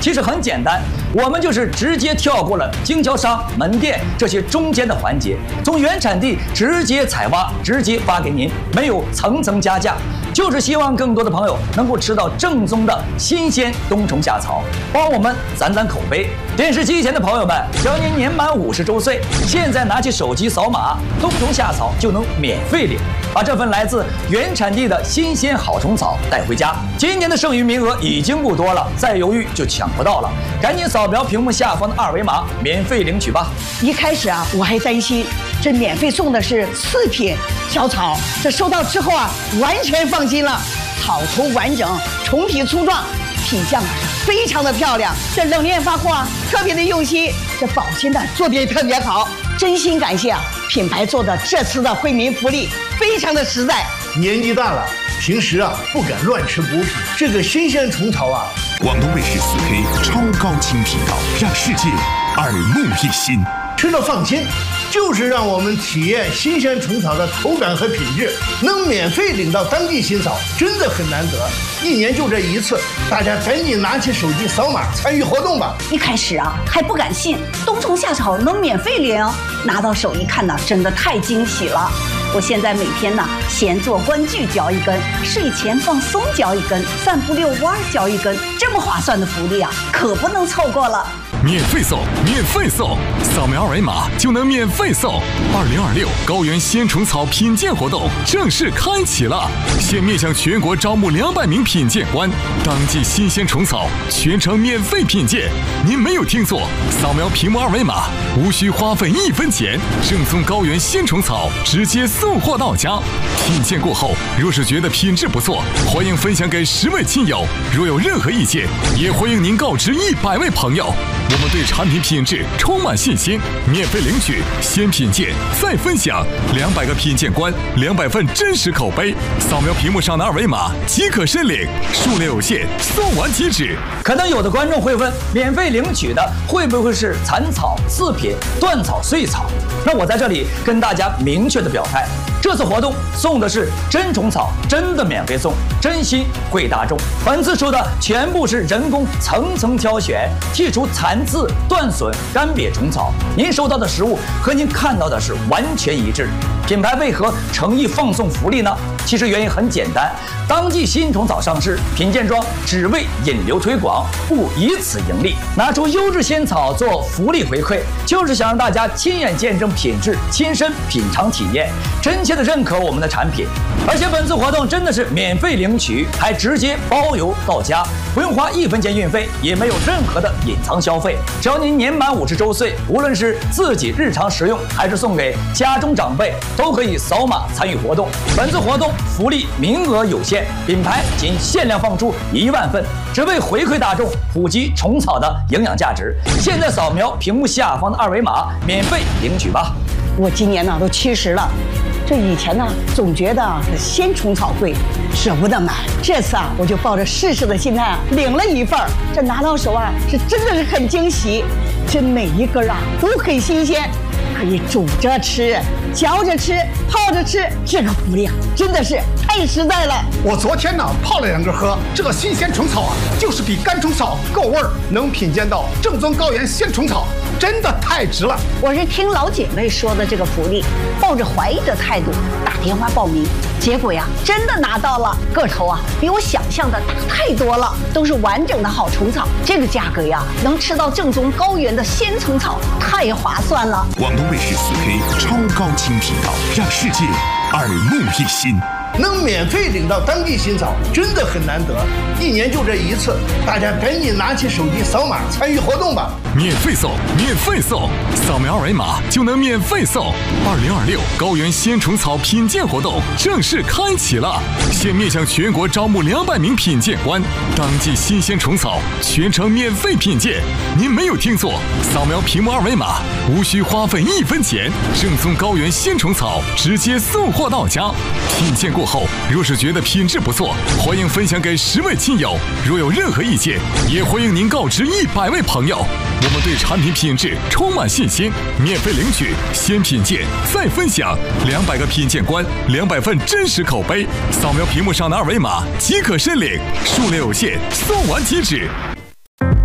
其实很简单，我们就是直接跳过了经销商、门店这些中间的环节，从原产地直接采挖，直接发给您，没有层层加价。就是希望更多的朋友能够吃到正宗的新鲜冬虫夏草，帮我们攒攒口碑。电视机前的朋友们，只要您年满50周岁，现在拿起手机扫码，冬虫夏草就能免费领，把这份来自原产地的新鲜好虫草带回家。今年的剩余名额已经不多了，再犹豫就抢不到了，赶紧扫描屏幕下方的2维码，免费领取吧。 一开始啊，我还担心这免费送的是次品小草，这收到之后啊，完全放心了。草头完整，虫体粗壮，品相啊非常的漂亮。这冷链发货啊，特别的用心，这保鲜袋做的也特别好。真心感谢啊，品牌做的这次的惠民福利非常的实在。 年纪大了，平时啊不敢乱吃补品，这个新鲜虫草啊， 广东卫视4K 超高清频道，让世界耳目一新， 吃了放心。就是让我们体验新鲜虫草的口感和品质，能免费领到当地新草，真的很难得。1年就这一次，大家赶紧拿起手机扫码参与活动吧。 一开始啊还不敢信冬虫夏草能免费领，拿到手一看呢，真的太惊喜了。我现在每天呢，闲坐观剧嚼1根，睡前放松嚼1根，散步遛弯嚼1根，这么划算的福利啊，可不能错过了。 免费送，免费送，扫描2维码就能免费送。2026高原鲜虫草品鉴活动正式开启了，现面向全国招募200名品鉴官，当季新鲜虫草全程免费品鉴。您没有听错，扫描屏幕2维码，无需花费1分钱，正宗高原鲜虫草直接送货到家。品鉴过后，若是觉得品质不错，欢迎分享给10位亲友。若有任何意见，也欢迎您告知100位朋友。我们对产品品质充满信心，免费领取，先品鉴再分享，200个品鉴官，200份真实口碑。扫描屏幕上的2维码即可申领，数量有限，送完即止。 可能有的观众会问，免费领取的会不会是残草、次品、断草、碎草？那我在这里跟大家明确的表态，这次活动送的是真虫草，真的免费送，真心惠大众。本次出的全部是人工层层挑选，剔除残次、断损、干瘪虫草，您收到的食物和您看到的是完全一致。品牌为何诚意放送福利呢？其实原因很简单，当季新虫草上市，品鉴庄只为引流推广，不以此盈利。拿出优质仙草做福利回馈，就是想让大家亲眼见证品质，亲身品尝体验，真切的认可我们的产品。而且本次活动真的是免费领取，还直接包邮到家，不用花1分钱运费，也没有任何的隐藏消费。只要您年满50周岁，无论是自己日常食用，还是送给家中长辈，都可以扫码参与活动。本次活动福利名额有限，品牌仅限量放出1万份，只为回馈大众，普及虫草的营养价值。现在扫描屏幕下方的2维码，免费领取吧。 我今年呢都70了，这以前呢总觉得鲜虫草贵，舍不得买。这次啊，我就抱着试试的心态领了1份，这拿到手啊是真的是很惊喜。这每一根啊都很新鲜，可以煮着吃、嚼着吃、泡着吃，这个福利啊真的是太实在了。 我昨天呢泡了2根喝，这个新鲜虫草啊，就是比干虫草够味儿，能品鉴到正宗高原鲜虫草，真的太值了。 我是听老姐妹说的这个福利，抱着怀疑的态度打电话报名，结果呀真的拿到了，个头啊比我想象的大太多了，都是完整的好虫草，这个价格呀能吃到正宗高原的鲜虫草，太划算了。 广东卫视4K 超高清频道，让世界耳目一新。 能免费领到当地新草，真的很难得。1年就这一次，大家赶紧拿起手机扫码参与活动吧。 免费送，免费送，扫描2维码就能免费送。2026高原鲜虫草品鉴活动正式开启了，现面向全国招募200名品鉴官，当季新鲜虫草全程免费品鉴。您没有听错，扫描屏幕2维码，无需花费1分钱，正宗高原鲜虫草直接送货到家。品鉴过后，若是觉得品质不错，欢迎分享给10位亲友。若有任何意见，也欢迎您告知100位朋友。我们对产品品质充满信心，免费领取，先品鉴再分享，200个品鉴官，200份真实口碑。扫描屏幕上的2维码即可申领，数量有限，送完即止。